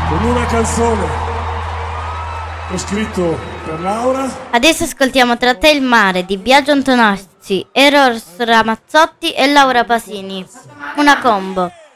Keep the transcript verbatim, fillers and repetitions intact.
con una canzone che ho scritto per Laura. Adesso ascoltiamo Tra te e il mare di Biagio Antonacci, Eros Ramazzotti e Laura Pasini. Una combo.